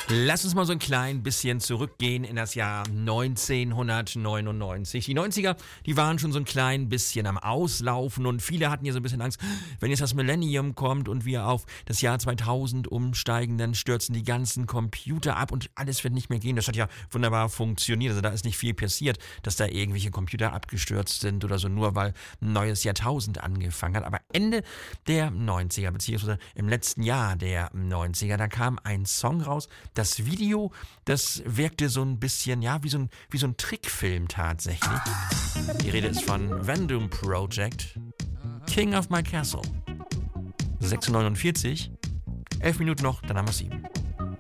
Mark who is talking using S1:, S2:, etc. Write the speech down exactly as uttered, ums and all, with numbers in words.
S1: Lass uns mal so ein klein bisschen zurückgehen in das Jahr neunzehnhundertneunundneunzig. Die neunziger, die waren schon so ein klein bisschen am Auslaufen und viele hatten hier so ein bisschen Angst, wenn jetzt das Millennium kommt und wir auf das Jahr zweitausend umsteigen, dann stürzen die ganzen Computer ab und alles wird nicht mehr gehen. Das hat ja wunderbar funktioniert. Also da ist nicht viel passiert, dass da irgendwelche Computer abgestürzt sind oder so, nur weil ein neues Jahrtausend angefangen hat. Aber Ende der neunziger, beziehungsweise im letzten Jahr der neunziger, da kam ein Song raus. Das Video, das wirkte so ein bisschen, ja, wie so ein, wie so ein Trickfilm tatsächlich. Die Rede ist von Vendome Project, King of My Castle. sechs Uhr neunundvierzig, elf Minuten noch, dann haben wir sieben.